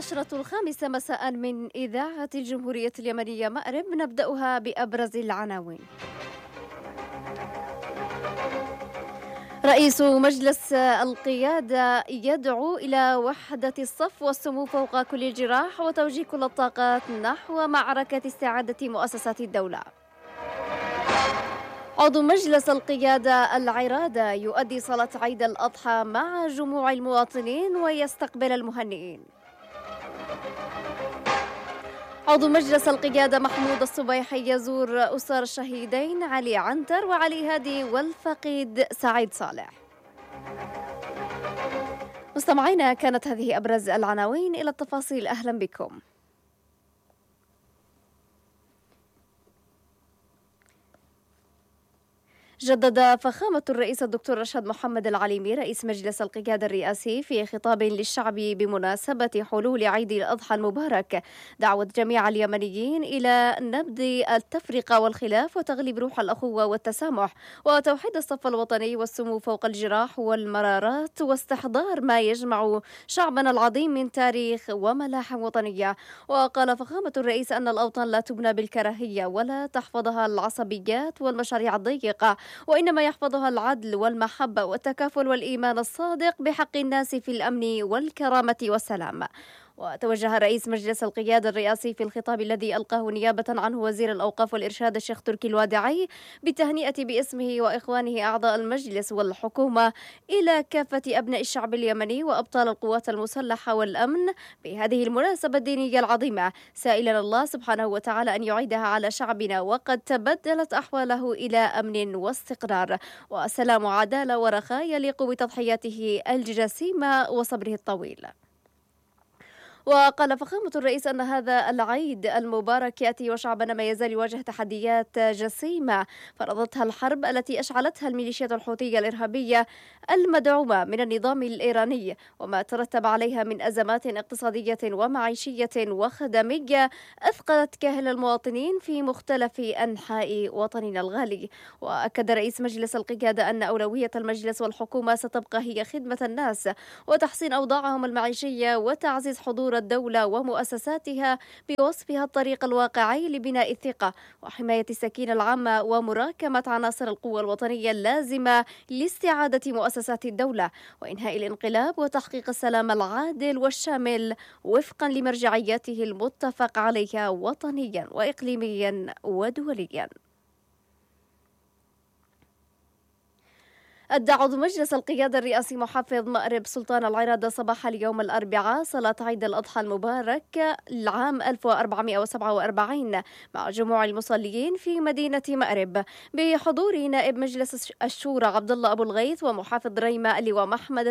النشرة 5 مساء من إذاعة الجمهورية اليمنية مأرب، نبدأها بأبرز العناوين. رئيس مجلس القيادة يدعو إلى وحدة الصف والسمو فوق كل الجراح وتوجيه كل الطاقات نحو معركة استعادة مؤسسات الدولة. عضو مجلس القيادة العرادة يؤدي صلاة عيد الأضحى مع جموع المواطنين ويستقبل المهنئين. عضو مجلس القيادة محمود الصبيحي يزور أسر الشهيدين علي عنتر وعلي هادي والفقيد سعيد صالح. مستمعينا، كانت هذه أبرز العناوين. إلى التفاصيل، أهلا بكم. جدد فخامة الرئيس الدكتور رشاد محمد العليمي رئيس مجلس القيادة الرئاسي في خطاب للشعب بمناسبة حلول عيد الأضحى المبارك دعوة جميع اليمنيين إلى نبذ التفرقة والخلاف وتغليب روح الأخوة والتسامح وتوحيد الصف الوطني والسمو فوق الجراح والمرارات واستحضار ما يجمع شعبنا العظيم من تاريخ وملاحم وطنية. وقال فخامة الرئيس أن الأوطان لا تبنى بالكراهية ولا تحفظها العصبيات والمشاريع الضيقة، وإنما يحفظها العدل والمحبة والتكافل والإيمان الصادق بحق الناس في الأمن والكرامة والسلام. وتوجه رئيس مجلس القيادة الرئاسي في الخطاب الذي ألقاه نيابة عنه وزير الأوقاف والإرشاد الشيخ تركي الوادعي بالتهنئة باسمه وإخوانه أعضاء المجلس والحكومة إلى كافة أبناء الشعب اليمني وأبطال القوات المسلحة والأمن بهذه المناسبة الدينية العظيمة، سائلا الله سبحانه وتعالى أن يعيدها على شعبنا وقد تبدلت أحواله إلى أمن واستقرار وسلام وعدالة ورخاء يليق بتضحياته الجسيمة وصبره الطويل. وقال فخامة الرئيس أن هذا العيد المبارك يأتي وشعبنا ما يزال يواجه تحديات جسيمة فرضتها الحرب التي أشعلتها الميليشيات الحوثية الإرهابية المدعومة من النظام الإيراني وما ترتب عليها من أزمات اقتصادية ومعيشية وخدمية أثقلت كاهل المواطنين في مختلف أنحاء وطننا الغالي. وأكد رئيس مجلس القيادة أن أولوية المجلس والحكومة ستبقى هي خدمة الناس وتحسين أوضاعهم المعيشية وتعزيز حضور الدولة ومؤسساتها بوصفها الطريق الواقعي لبناء الثقة وحماية السكينة العامة ومراكمة عناصر القوى الوطنية اللازمة لاستعادة مؤسسات الدولة وإنهاء الانقلاب وتحقيق السلام العادل والشامل وفقا لمرجعياته المتفق عليها وطنيا وإقليميا ودوليا. أدى عضو مجلس القيادة الرئاسي محافظ مأرب سلطان العرادة صباح اليوم الأربعاء صلاة عيد الأضحى المبارك العام 1447 مع جموع المصلين في مدينة مأرب بحضور نائب مجلس الشورى عبد الله أبو الغيث ومحافظ ريمة اللواء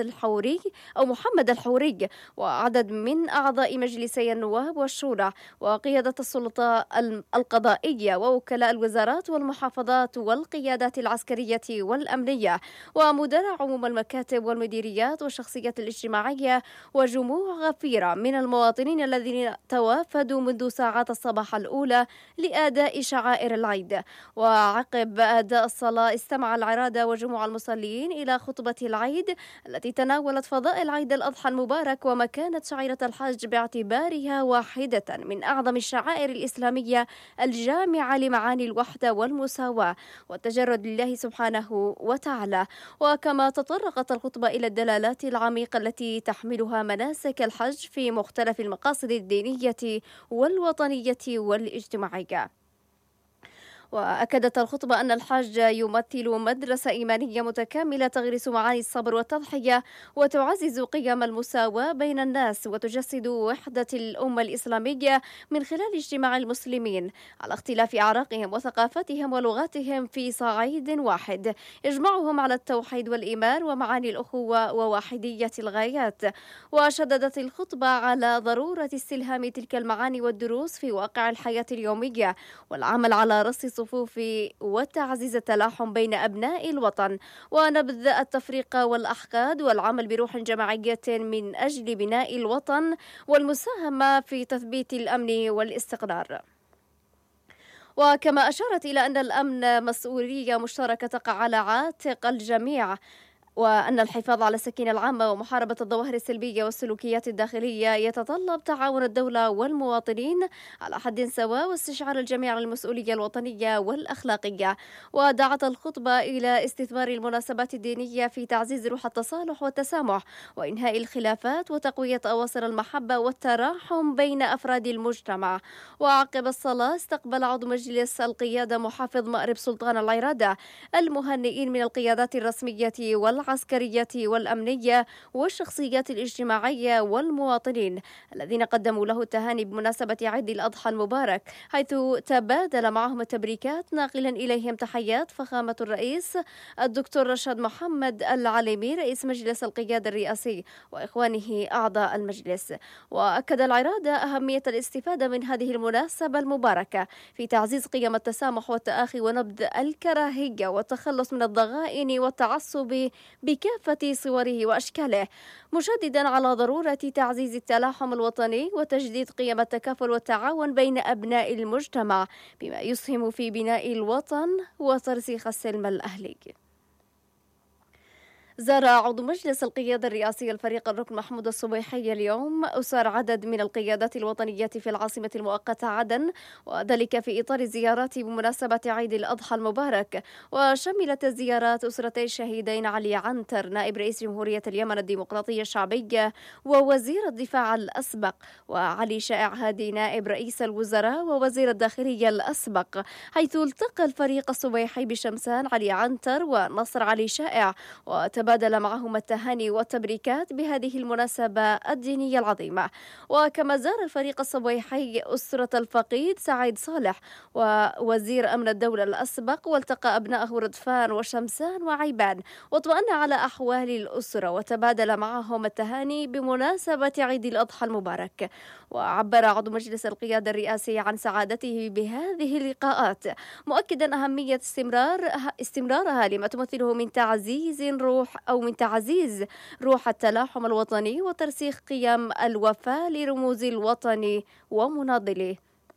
محمد الحوري وعدد من أعضاء مجلسي النواب والشورى وقيادة السلطة القضائية ووكلاء الوزارات والمحافظات والقيادات العسكرية والأمنية ومدراء عموم المكاتب والمديريات والشخصيات الاجتماعية وجموع غفيرة من المواطنين الذين توافدوا منذ ساعات الصباح الأولى لأداء شعائر العيد. وعقب أداء الصلاة استمع العرادة وجموع المصلين إلى خطبة العيد التي تناولت فضائل عيد الأضحى المبارك ومكانة شعيرة الحج باعتبارها واحدة من أعظم الشعائر الإسلامية الجامعة لمعاني الوحدة والمساواة والتجرد لله سبحانه وتعالى. وكما تطرقت الخطبة إلى الدلالات العميقة التي تحملها مناسك الحج في مختلف المقاصد الدينية والوطنية والاجتماعية. وأكدت الخطبة أن الحج يمثل مدرسة إيمانية متكاملة تغرس معاني الصبر والتضحية وتعزز قيم المساواة بين الناس وتجسد وحدة الأمة الإسلامية من خلال اجتماع المسلمين على اختلاف أعراقهم وثقافتهم ولغاتهم في صعيد واحد يجمعهم على التوحيد والإيمان ومعاني الأخوة وواحدية الغايات. وشددت الخطبة على ضرورة استلهام تلك المعاني والدروس في واقع الحياة اليومية والعمل على رص الصفوف وتعزيز التلاحم بين أبناء الوطن ونبذ التفريق والأحقاد والعمل بروح جماعية من أجل بناء الوطن والمساهمة في تثبيت الأمن والاستقرار. وكما أشارت إلى أن الأمن مسؤولية مشتركة تقع على عاتق الجميع وأن الحفاظ على السكينة العامة ومحاربة الظواهر السلبية والسلوكيات الداخلية يتطلب تعاون الدولة والمواطنين على حد سواء، واستشعار الجميع المسؤولية الوطنية والأخلاقية. ودعت الخطبة إلى استثمار المناسبات الدينية في تعزيز روح التصالح والتسامح وإنهاء الخلافات وتقوية أواصر المحبة والتراحم بين أفراد المجتمع. وعقب الصلاة استقبل عضو مجلس القيادة محافظ مأرب سلطان العرادة المهنئين من القيادات الرسمية والعسكرية والأمنية والشخصيات الاجتماعية والمواطنين الذين قدموا له التهاني بمناسبة عيد الأضحى المبارك، حيث تبادل معهم التبريكات ناقلا إليهم تحيات فخامة الرئيس الدكتور رشاد محمد العليمي رئيس مجلس القيادة الرئاسي وإخوانه أعضاء المجلس. وأكد العرادة أهمية الاستفادة من هذه المناسبة المباركة في تعزيز قيم التسامح والتآخي ونبذ الكراهية والتخلص من الضغائن والتعصب بكافة صوره وأشكاله، مشددا على ضرورة تعزيز التلاحم الوطني وتجديد قيم التكافل والتعاون بين أبناء المجتمع بما يسهم في بناء الوطن وترسيخ السلم الأهلي. زار عضو مجلس القيادة الرئاسي الفريق الركن محمود الصبيحي اليوم أسر عدد من القيادات الوطنية في العاصمة المؤقتة عدن، وذلك في إطار الزيارات بمناسبة عيد الأضحى المبارك. وشملت الزيارات أسرتي الشهيدين علي عنتر نائب رئيس جمهورية اليمن الديمقراطية الشعبية ووزير الدفاع الأسبق، وعلي شائع هادي نائب رئيس الوزراء ووزير الداخلية الأسبق، حيث التقى الفريق الصبيحي بشمسان علي عنتر ونصر علي شائع وتبادل معهم التهاني والتبريكات بهذه المناسبة الدينية العظيمة. وكما زار الفريق الصبيحي أسرة الفقيد سعيد صالح ووزير أمن الدولة الأسبق، والتقى أبنائه رضفان وشمسان وعيبان واطمأن على أحوال الأسرة وتبادل معهم التهاني بمناسبة عيد الأضحى المبارك. وعبر عضو مجلس القيادة الرئاسي عن سعادته بهذه اللقاءات، مؤكدا أهمية استمرارها لما تمثله من تعزيز روح التلاحم الوطني وترسيخ قيم الوفاء لرموز الوطن ومناضليه.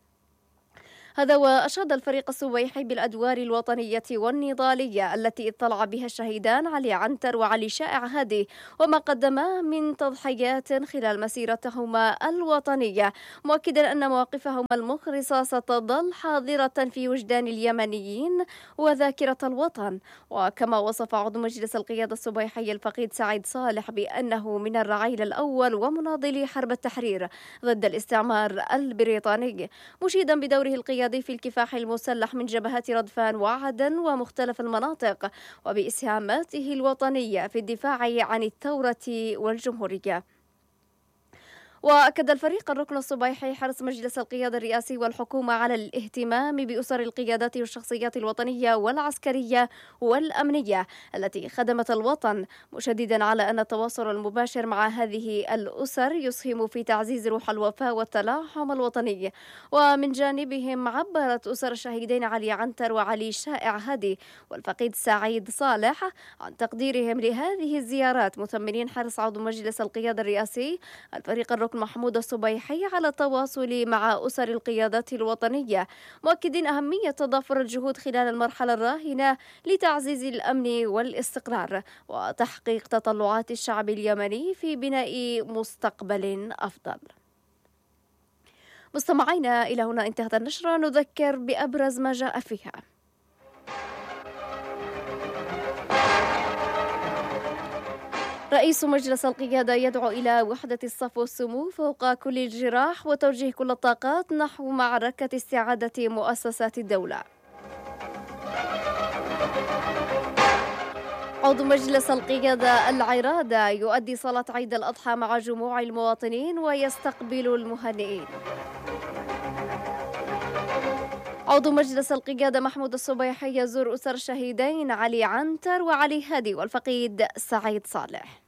هذا وأشاد الفريق الصبيحي بالأدوار الوطنية والنضالية التي اطلع بها الشهيدان علي عنتر وعلي شائع هادي وما قدما من تضحيات خلال مسيرتهما الوطنية، مؤكدا أن مواقفهما المخلصة ستظل حاضرة في وجدان اليمنيين وذاكرة الوطن. وكما وصف عضو مجلس القيادة الصبيحي الفقيد سعيد صالح بأنه من الرعيل الأول ومناضلي حرب التحرير ضد الاستعمار البريطاني، مشيدا بدوره القيادي في الكفاح المسلح من جبهات رضفان وعدن ومختلف المناطق وبإسهاماته الوطنية في الدفاع عن الثورة والجمهورية. وأكد الفريق الركن الصبيحي حرص مجلس القيادة الرئاسي والحكومة على الاهتمام بأسر القيادات والشخصيات الوطنية والعسكرية والأمنية التي خدمت الوطن، مشددا على أن التواصل المباشر مع هذه الأسر يسهم في تعزيز روح الوفاء والتلاحم الوطني. ومن جانبهم عبرت أسر الشهيدين علي عنتر وعلي شائع هادي والفقيد سعيد صالح عن تقديرهم لهذه الزيارات، مثمنين حرص عضو مجلس القيادة الرئاسي الفريق الركن محمود الصبيحي على التواصل مع أسر القيادات الوطنية، مؤكدين أهمية تضافر الجهود خلال المرحلة الراهنة لتعزيز الأمن والاستقرار وتحقيق تطلعات الشعب اليمني في بناء مستقبل أفضل. مستمعينا، إلى هنا انتهت النشرة، نذكر بأبرز ما جاء فيها. رئيس مجلس القيادة يدعو إلى وحدة الصف والسمو فوق كل الجراح وتوجيه كل الطاقات نحو معركة استعادة مؤسسات الدولة. عضو مجلس القيادة العرادة يؤدي صلاة عيد الأضحى مع جموع المواطنين ويستقبل المهنئين. عضو مجلس القيادة محمود الصبيحي يزور أسر الشهيدين علي عنتر وعلي هادي والفقيد سعيد صالح.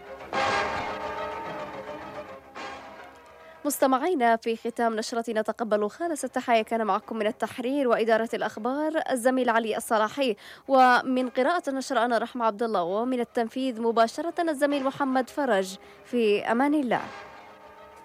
مستمعينا، في ختام نشرتنا تقبلوا خالص التحايا، كان معكم من التحرير وإدارة الأخبار الزميل علي الصلاحي، ومن قراءة النشر أنا رحمة عبد الله، ومن التنفيذ مباشرة الزميل محمد فرج. في أمان الله.